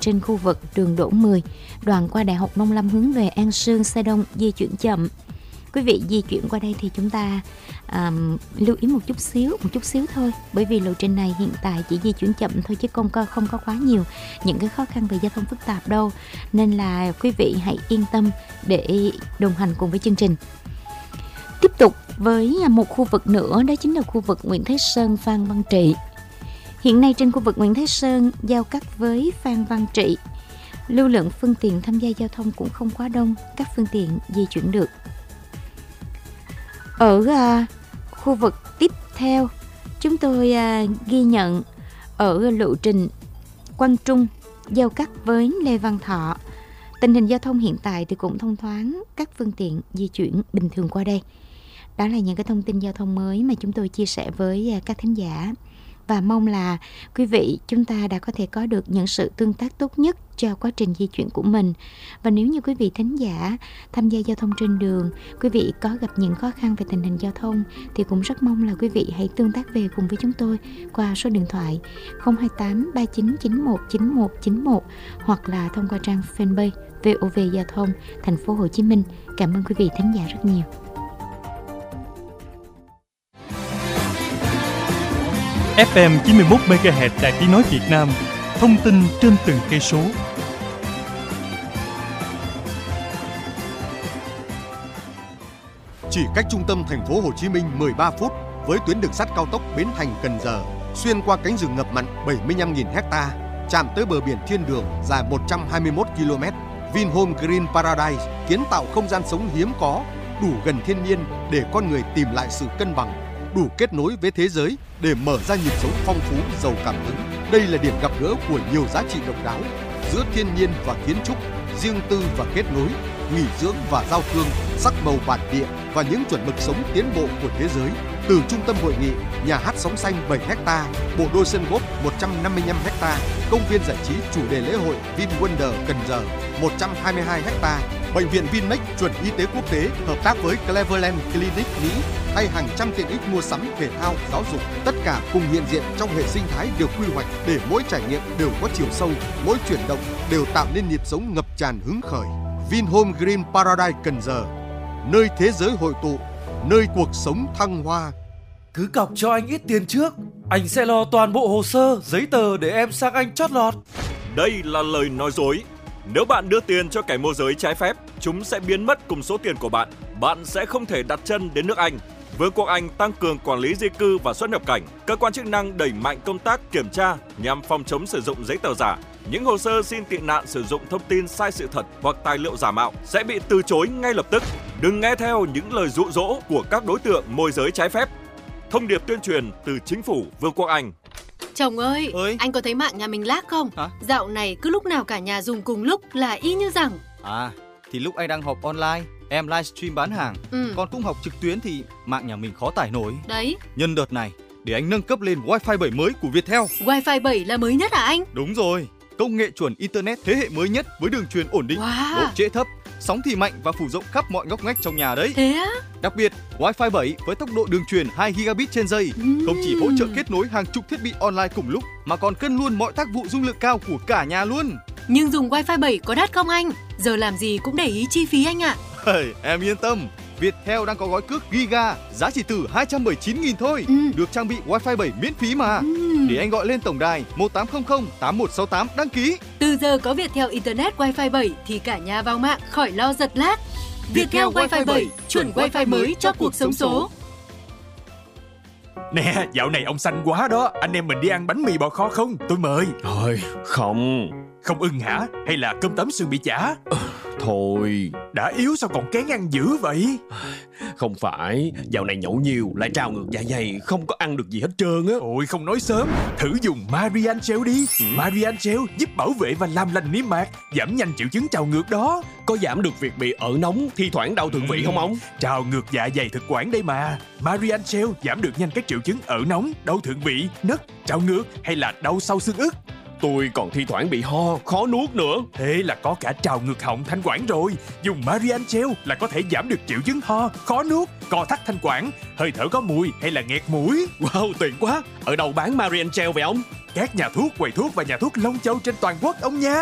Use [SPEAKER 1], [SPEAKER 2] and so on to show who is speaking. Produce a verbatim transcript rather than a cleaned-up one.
[SPEAKER 1] trên khu vực đường Đỗ mười, đoạn qua Đại học Nông Lâm hướng về An Sương, xe đông di chuyển chậm. Quý vị di chuyển qua đây thì chúng ta um, lưu ý một chút xíu, một chút xíu thôi, bởi vì lộ trình này hiện tại chỉ di chuyển chậm thôi chứ không có không có quá nhiều những cái khó khăn về giao thông phức tạp đâu, nên là quý vị hãy yên tâm để đồng hành cùng với chương trình. Tiếp tục với một khu vực nữa, đó chính là khu vực Nguyễn Thái Sơn, Phan Văn Trị. Hiện nay trên khu vực Nguyễn Thái Sơn giao cắt với Phan Văn Trị, lưu lượng phương tiện tham gia giao thông cũng không quá đông, các phương tiện di chuyển được. Ở uh, khu vực tiếp theo, chúng tôi uh, ghi nhận ở lộ trình Quang Trung giao cắt với Lê Văn Thọ. Tình hình giao thông hiện tại thì cũng thông thoáng, các phương tiện di chuyển bình thường qua đây. Đó là những cái thông tin giao thông mới mà chúng tôi chia sẻ với các thính giả. Và mong là quý vị chúng ta đã có thể có được những sự tương tác tốt nhất cho quá trình di chuyển của mình. Và nếu như quý vị thính giả tham gia giao thông trên đường, quý vị có gặp những khó khăn về tình hình giao thông thì cũng rất mong là quý vị hãy tương tác về cùng với chúng tôi qua số điện thoại không hai tám ba chín chín một chín một chín một hoặc là thông qua trang fanpage vê o vê Giao thông Thành phố Hồ Chí Minh. Cảm ơn quý vị thính giả rất nhiều.
[SPEAKER 2] ép em chín mươi mốt mê ga héc Đài Tiếng nói Việt Nam, thông tin trên từng cây số.
[SPEAKER 3] Chỉ cách trung tâm thành phố Hồ Chí Minh mười ba phút với tuyến đường sắt cao tốc Bến Thành - Cần Giờ, xuyên qua cánh rừng ngập mặn bảy mươi lăm nghìn héc ta, chạm tới bờ biển thiên đường dài một trăm hai mươi mốt ki lô mét. Vinhome Green Paradise kiến tạo không gian sống hiếm có, đủ gần thiên nhiên để con người tìm lại sự cân bằng, đủ kết nối với thế giới để mở ra nhịp sống phong phú, giàu cảm hứng. Đây là điểm gặp gỡ của nhiều giá trị độc đáo giữa thiên nhiên và kiến trúc, riêng tư và kết nối, nghỉ dưỡng và giao thương, sắc màu bản địa và những chuẩn mực sống tiến bộ của thế giới. Từ trung tâm hội nghị, nhà hát sóng xanh bảy héc ta, bộ đôi sân golf một trăm năm mươi lăm héc ta, công viên giải trí chủ đề lễ hội VinWonder Cần Giờ một trăm hai mươi hai héc ta, bệnh viện Vinmec chuẩn y tế quốc tế hợp tác với Cleveland Clinic Mỹ hay hàng trăm tiện ích mua sắm, thể thao, giáo dục, tất cả cùng hiện diện trong hệ sinh thái được quy hoạch để mỗi trải nghiệm đều có chiều sâu, mỗi chuyển động đều tạo nên nhịp sống ngập tràn hứng khởi. Vinhome Green Paradise Cần Giờ, nơi thế giới hội tụ, nơi cuộc sống thăng hoa.
[SPEAKER 4] Cứ cọc cho anh ít tiền trước, anh sẽ lo toàn bộ hồ sơ, giấy tờ để em sang Anh chót lọt.
[SPEAKER 5] Đây là lời nói dối. Nếu bạn đưa tiền cho kẻ môi giới trái phép, chúng sẽ biến mất cùng số tiền của bạn. Bạn sẽ không thể đặt chân đến nước Anh. Vương quốc Anh tăng cường quản lý di cư và xuất nhập cảnh. Cơ quan chức năng đẩy mạnh công tác kiểm tra nhằm phòng chống sử dụng giấy tờ giả. Những hồ sơ xin tị nạn sử dụng thông tin sai sự thật hoặc tài liệu giả mạo sẽ bị từ chối ngay lập tức. Đừng nghe theo những lời dụ dỗ của các đối tượng môi giới trái phép. Thông điệp tuyên truyền từ chính phủ Vương quốc Anh.
[SPEAKER 6] Chồng ơi, ơi, anh có thấy mạng nhà mình lag không? Hả? Dạo này cứ lúc nào cả nhà dùng cùng lúc là y như rằng.
[SPEAKER 7] À, thì lúc anh đang họp online, em livestream bán hàng, ừ. Còn cũng học trực tuyến thì mạng nhà mình khó tải nổi.
[SPEAKER 6] Đấy.
[SPEAKER 7] Nhân đợt này, để anh nâng cấp lên Wi-Fi bảy mới của Viettel.
[SPEAKER 6] Wi-Fi bảy là mới nhất hả anh?
[SPEAKER 7] Đúng rồi, công nghệ chuẩn Internet thế hệ mới nhất với đường truyền ổn định,
[SPEAKER 6] wow.
[SPEAKER 7] Độ trễ thấp, sóng thì mạnh và phủ rộng khắp mọi ngóc ngách trong nhà đấy.
[SPEAKER 6] Thế á?
[SPEAKER 7] Đặc biệt, Wi-Fi bảy với tốc độ đường truyền hai gigabit trên giây uhm. không chỉ hỗ trợ kết nối hàng chục thiết bị online cùng lúc mà còn cân luôn mọi tác vụ dung lượng cao của cả nhà luôn.
[SPEAKER 6] Nhưng dùng Wi-Fi bảy có đắt không anh? Giờ làm gì cũng để ý chi phí anh ạ.
[SPEAKER 7] À. Hey, em yên tâm, Viettel đang có gói cước Giga giá chỉ từ hai trăm bảy mươi chín nghìn thôi, ừ. Được trang bị Wi-Fi bảy miễn phí mà. ừ. Để anh gọi lên tổng đài một tám không không tám một sáu tám đăng ký.
[SPEAKER 6] Từ giờ có Viettel Internet Wi-Fi bảy thì cả nhà vào mạng khỏi lo giật lag. Viettel, Viettel Wi-Fi bảy, chuẩn Wi-Fi mới cho cuộc sống số.
[SPEAKER 8] Nè, dạo này ông xanh quá đó. Anh em mình đi ăn bánh mì bò kho không? Tôi mời.
[SPEAKER 9] Thôi, không.
[SPEAKER 8] Không ưng hả? Hay là cơm tấm sườn bị chả?
[SPEAKER 9] Ờ, thôi.
[SPEAKER 8] Đã yếu sao còn kén ăn dữ vậy?
[SPEAKER 9] Không phải, dạo này nhậu nhiều lại trào ngược dạ dày, không có ăn được gì hết trơn á.
[SPEAKER 8] Ôi không nói sớm, thử dùng Marian Gel đi. ừ. Marian Gel giúp bảo vệ và làm lành niêm mạc, giảm nhanh triệu chứng trào ngược đó.
[SPEAKER 9] Có giảm được việc bị ợ nóng, thi thoảng đau thượng vị ừ. không ông?
[SPEAKER 8] Trào ngược dạ dày thực quản đây mà. Marian Gel giảm được nhanh các triệu chứng ợ nóng, đau thượng vị, nấc, trào ngược hay là đau sau xương ức.
[SPEAKER 9] Tôi còn thi thoảng bị ho, khó nuốt nữa.
[SPEAKER 8] Thế là có cả trào ngược họng, thanh quản rồi. Dùng Marian Gel là có thể giảm được triệu chứng ho, khó nuốt, co thắt thanh quản, hơi thở có mùi hay là nghẹt mũi.
[SPEAKER 9] Wow, tiện quá. Ở đâu bán Marian Gel vậy ông?
[SPEAKER 8] Các nhà thuốc, quầy thuốc và nhà thuốc Long Châu trên toàn quốc ông nha.